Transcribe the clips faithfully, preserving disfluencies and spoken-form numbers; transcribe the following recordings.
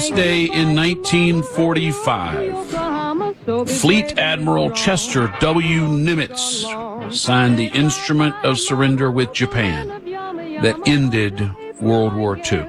this day in nineteen forty-five, Fleet Admiral Chester W. Nimitz signed the Instrument of Surrender with Japan that ended World War Two.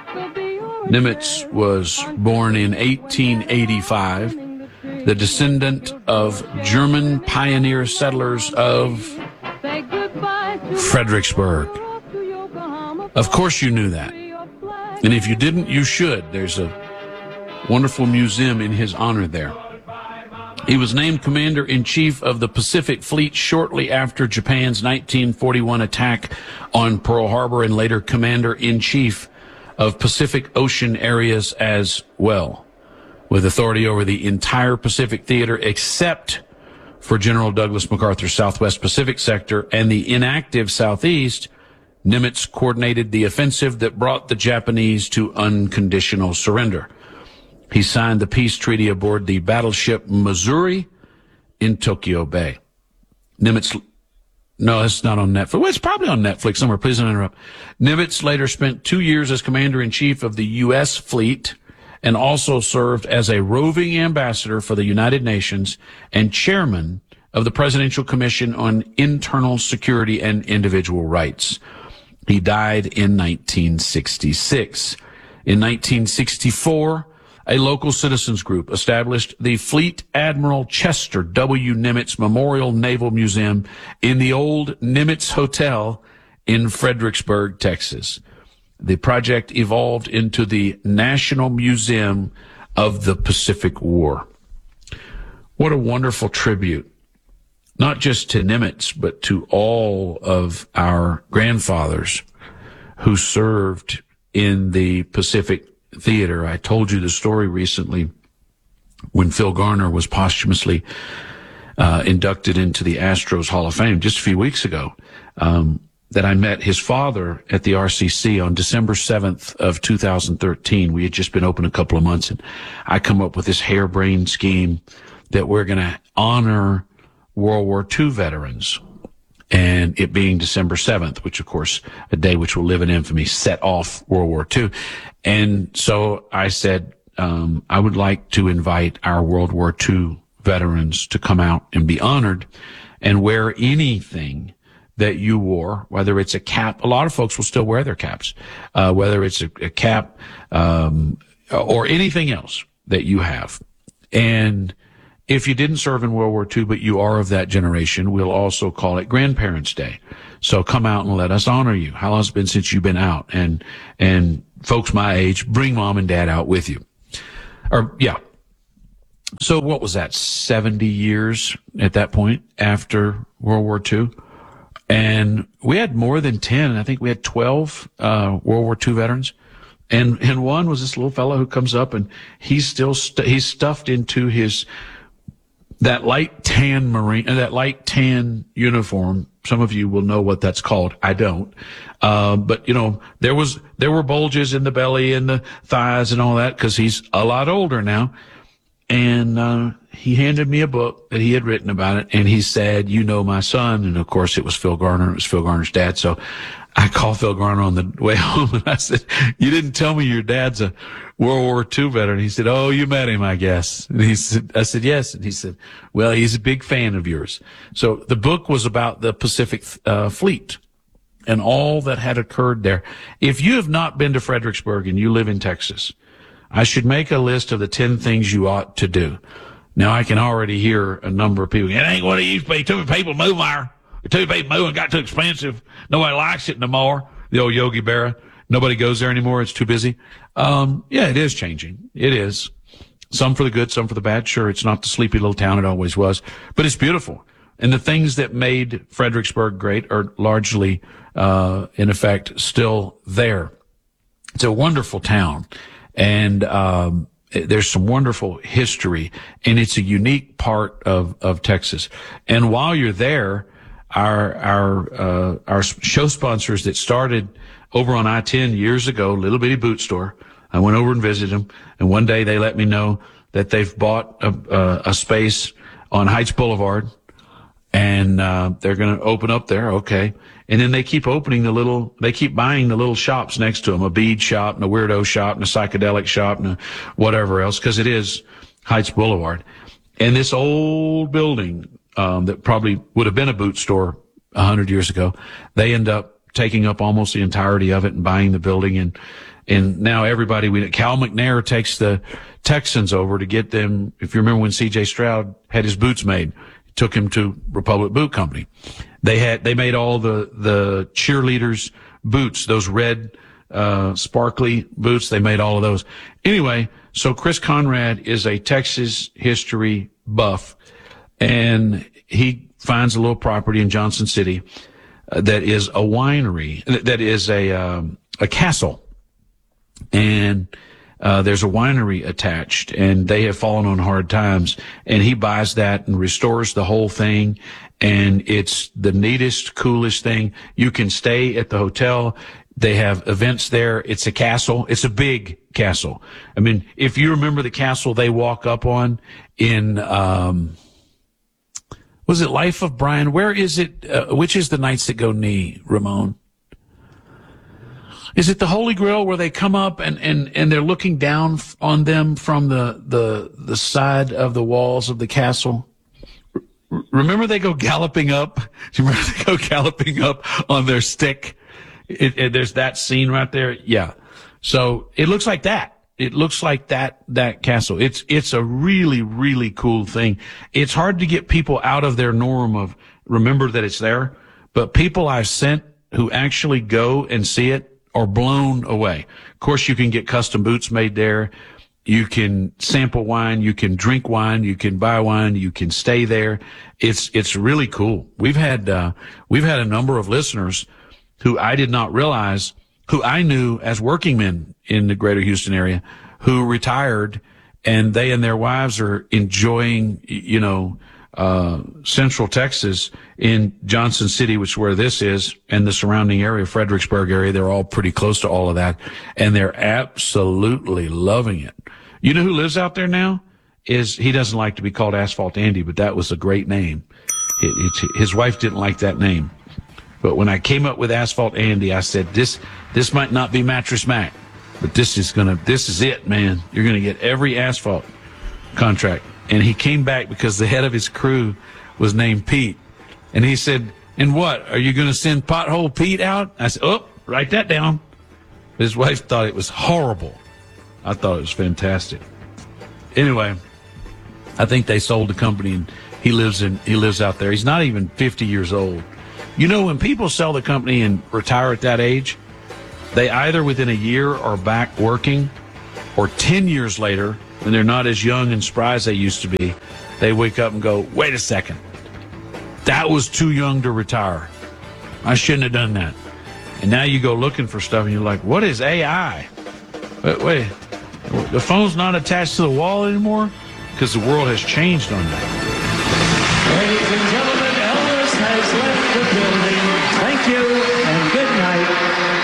Nimitz was born in eighteen eighty-five, the descendant of German pioneer settlers of Fredericksburg. Of course you knew that. And if you didn't, you should. There's a wonderful museum in his honor there. He was named Commander-in-Chief of the Pacific Fleet shortly after Japan's nineteen forty-one attack on Pearl Harbor, and later Commander-in-Chief of Pacific Ocean areas as well, with authority over the entire Pacific theater except for General Douglas MacArthur's Southwest Pacific sector and the inactive Southeast. Nimitz coordinated the offensive that brought the Japanese to unconditional surrender. He signed the peace treaty aboard the battleship Missouri in Tokyo Bay. Nimitz, no, it's not on Netflix. Well, it's probably on Netflix somewhere. Please don't interrupt. Nimitz later spent two years as Commander-in-Chief of the U S Fleet and also served as a roving ambassador for the United Nations and chairman of the Presidential Commission on Internal Security and Individual Rights. He died in nineteen sixty-six. In nineteen sixty-four, a local citizens group established the Fleet Admiral Chester W. Nimitz Memorial Naval Museum in the old Nimitz Hotel in Fredericksburg, Texas. The project evolved into the National Museum of the Pacific War. What a wonderful tribute, not just to Nimitz, but to all of our grandfathers who served in the Pacific Theater. I told you the story recently when Phil Garner was posthumously uh, inducted into the Astros Hall of Fame just a few weeks ago, um, that I met his father at the R C C on December seventh of two thousand thirteen. We had just been open a couple of months, and I come up with this harebrained scheme that we're going to honor World War Two veterans, and it being December seventh, which of course, a day which will live in infamy, set off World War Two. And so I said, um, I would like to invite our World War Two veterans to come out and be honored and wear anything that you wore, whether it's a cap. A lot of folks will still wear their caps, uh, whether it's a, a cap, um, or anything else that you have. And if you didn't serve in World War Two, but you are of that generation, we'll also call it Grandparents' Day. So come out and let us honor you. How long has it been since you've been out? And, and folks my age, bring mom and dad out with you. Or, yeah. So what was that? seventy years at that point after World War Two. And we had more than ten. I think we had twelve, uh, World War Two veterans. And, and one was this little fellow who comes up and he's still, st- he's stuffed into his, that light tan marine, uh, that light tan uniform. Some of you will know what that's called. I don't. Uh, but you know, there was, there were bulges in the belly and the thighs and all that because he's a lot older now. And, uh, he handed me a book that he had written about it. And he said, you know, my son. And of course it was Phil Garner. It was Phil Garner's dad. So I called Phil Garner on the way home and I said, you didn't tell me your dad's a World War Two veteran. He said, oh, you met him, I guess. And he said, I said, yes. And he said, well, he's a big fan of yours. So the book was about the Pacific uh, Fleet and all that had occurred there. If you have not been to Fredericksburg and you live in Texas, I should make a list of the ten things you ought to do. Now, I can already hear a number of people, it ain't what it used to be. Too many people move there. Too many people moving, got too expensive. Nobody likes it no more. The old Yogi Berra. Nobody goes there anymore. It's too busy. Um, yeah, it is changing. It is. Some for the good, some for the bad. Sure, it's not the sleepy little town it always was, but it's beautiful. And the things that made Fredericksburg great are largely, uh, in effect, still there. It's a wonderful town. And, um, there's some wonderful history, and it's a unique part of, of Texas. And while you're there, our, our, uh, our show sponsors that started over on I ten years ago, Little Bitty Boot Store, I went over and visited them, and one day they let me know that they've bought a, a, a space on Heights Boulevard, and, uh, they're going to open up there. Okay. And then they keep opening the little, they keep buying the little shops next to them, a bead shop and a weirdo shop and a psychedelic shop and a whatever else, because it is Heights Boulevard. And this old building, um, that probably would have been a boot store a hundred years ago, they end up taking up almost the entirety of it and buying the building. And, and now everybody, we, Cal McNair takes the Texans over to get them. If you remember when C J Stroud had his boots made, he took him to Republic Boot Company. They had, they made all the, the cheerleaders boots, those red, uh, sparkly boots. They made all of those. Anyway, so Chris Conrad is a Texas history buff, and he finds a little property in Johnson City uh, that is a winery, that is a, um, a castle. And, uh, there's a winery attached, and they have fallen on hard times, and he buys that and restores the whole thing. And it's the neatest, coolest thing. You can stay at the hotel. They have events there. It's a castle. It's a big castle. I mean, if you remember the castle they walk up on in, um, was it Life of Brian? Where is it? Uh, which is the Knights That Go Knee, Ramon? Is it the Holy Grail where they come up and, and, and they're looking down on them from the, the, the side of the walls of the castle? R- remember they go galloping up? Do you remember they go galloping up on their stick? It, it, there's that scene right there. Yeah. So it looks like that. It looks like that, that castle. It's, it's a really, really cool thing. It's hard to get people out of their norm of remember that it's there, but people I've sent who actually go and see it are blown away. Of course, you can get custom boots made there. You can sample wine. You can drink wine. You can buy wine. You can stay there. It's, it's really cool. We've had, uh, we've had a number of listeners who I did not realize, who I knew as working men in the greater Houston area, who retired, and they and their wives are enjoying, you know, uh, Central Texas in Johnson City, which is where this is, and the surrounding area, Fredericksburg area. They're all pretty close to all of that, and they're absolutely loving it. You know who lives out there now? Is, he doesn't like to be called Asphalt Andy, but that was a great name. It, it, his wife didn't like that name. But when I came up with Asphalt Andy, I said, this, this might not be Mattress Mac, but this is gonna, this is it, man. You're gonna get every asphalt contract. And he came back because the head of his crew was named Pete. And he said, and what, are you gonna send Pothole Pete out? I said, oh, write that down. His wife thought it was horrible. I thought it was fantastic. Anyway, I think they sold the company, and he lives in, he lives out there. He's not even fifty years old. You know, when people sell the company and retire at that age, they either within a year are back working, or ten years later, when they're not as young and spry as they used to be, they wake up and go, wait a second, that was too young to retire. I shouldn't have done that. And now you go looking for stuff and you're like, what is A I? Wait, wait, the phone's not attached to the wall anymore? Because the world has changed on that. Ladies and gentlemen, Elvis has left the building. Thank you and good night.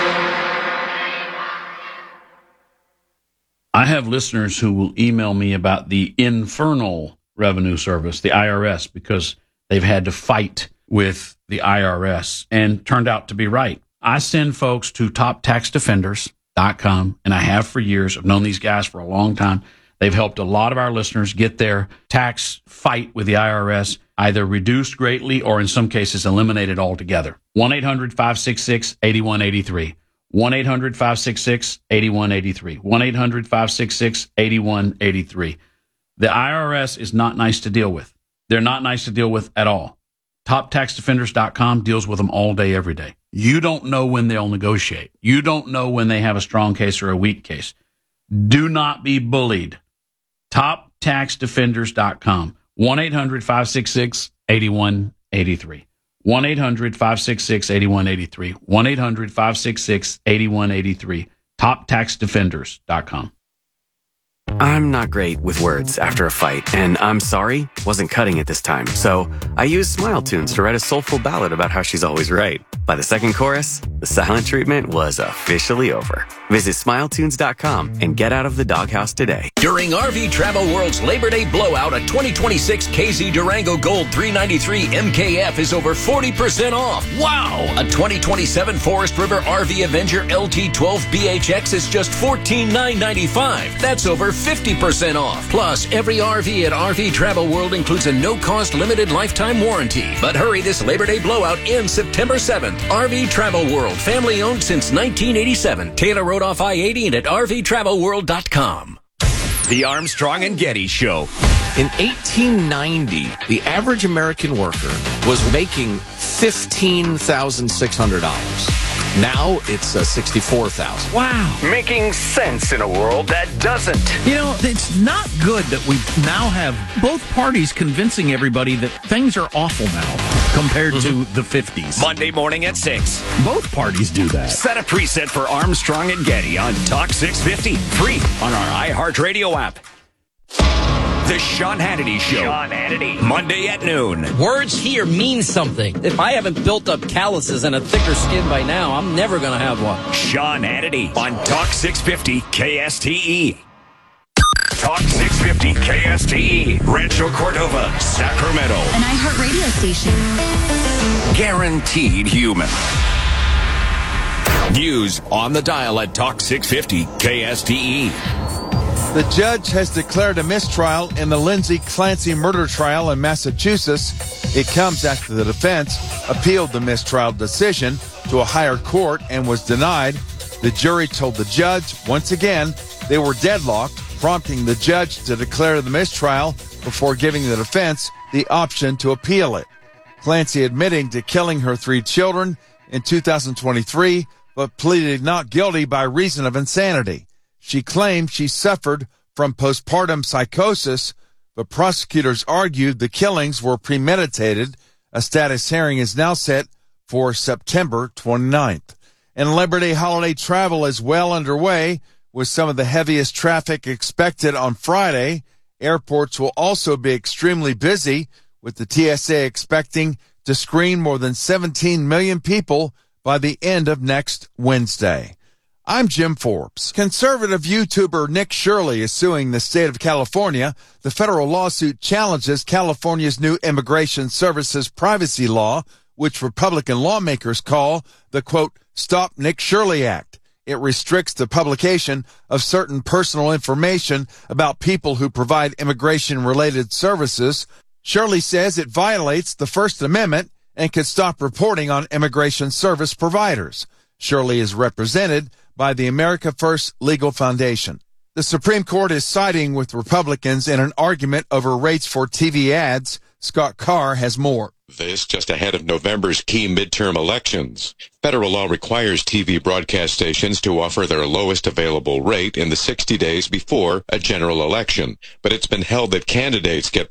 I have listeners who will email me about the Infernal Revenue Service, the I R S, because they've had to fight with the I R S and turned out to be right. I send folks to top tax defenders dot com, and I have for years. I've known these guys for a long time. They've helped a lot of our listeners get their tax fight with the I R S either reduced greatly or in some cases eliminated altogether. one eight hundred five six six eight one eight three. one eight hundred five six six eight one eight three. one eight hundred five six six eight one eight three. The I R S is not nice to deal with. They're not nice to deal with at all. top tax defenders dot com deals with them all day, every day. You don't know when they'll negotiate. You don't know when they have a strong case or a weak case. Do not be bullied. top tax defenders dot com. one eight hundred five six six eight one eight three. one eight hundred five six six eight one eight three. one eight hundred five six six eight one eight three. top tax defenders dot com. I'm not great with words after a fight, and I'm sorry wasn't cutting it this time. So I used Smile Tunes to write a soulful ballad about how she's always right. By the second chorus, the silent treatment was officially over. Visit smile tunes dot com and get out of the doghouse today. During R V Travel World's Labor Day blowout, a twenty twenty-six K Z Durango Gold three ninety-three M K F is over forty percent off. Wow! A twenty twenty-seven Forest River R V Avenger L T twelve B H X is just fourteen thousand nine hundred ninety-five dollars. That's over fifty percent off. Plus, every R V at R V Travel World includes a no-cost limited lifetime warranty. But hurry, this Labor Day blowout ends September seventh. R V Travel World, family owned since nineteen eighty-seven. Taylor Road off I eighty and at R V travel world dot com. The Armstrong and Getty Show. In eighteen ninety, the average American worker was making fifteen thousand six hundred dollars. Now it's uh, sixty-four thousand dollars. Wow. Making sense in a world that doesn't. You know, it's not good that we now have both parties convincing everybody that things are awful now compared mm-hmm. to the fifties. Monday morning at six. Both parties do that. Set a preset for Armstrong and Getty on Talk six fifty. Free on our iHeartRadio app. The Sean Hannity Show. Sean Hannity. Monday at noon. Words here mean something. If I haven't built up calluses and a thicker skin by now, I'm never going to have one. Sean Hannity on Talk six fifty K S T E. Talk six fifty K S T E. Rancho Cordova, Sacramento. An iHeartRadio station. Guaranteed human. News on the dial at Talk six fifty K S T E. The judge has declared a mistrial in the Lindsay Clancy murder trial in Massachusetts. It comes after the defense appealed the mistrial decision to a higher court and was denied. The jury told the judge, once again, they were deadlocked, prompting the judge to declare the mistrial before giving the defense the option to appeal it. Clancy admitting to killing her three children in two thousand twenty-three, but pleaded not guilty by reason of insanity. She claimed she suffered from postpartum psychosis, but prosecutors argued the killings were premeditated. A status hearing is now set for September twenty-ninth. And Labor Day holiday travel is well underway, with some of the heaviest traffic expected on Friday. Airports will also be extremely busy, with the T S A expecting to screen more than seventeen million people by the end of next Wednesday. I'm Jim Forbes. Conservative YouTuber Nick Shirley is suing the state of California. The federal lawsuit challenges California's new Immigration Services privacy law, which Republican lawmakers call the, quote, Stop Nick Shirley Act. It restricts the publication of certain personal information about people who provide immigration-related services. Shirley says it violates the First Amendment and could stop reporting on immigration service providers. Shirley is represented by the America First Legal Foundation. The Supreme Court is siding with Republicans in an argument over rates for T V ads. Scott Carr has more. This just ahead of November's key midterm elections. Federal law requires T V broadcast stations to offer their lowest available rate in the sixty days before a general election, but it's been held that candidates get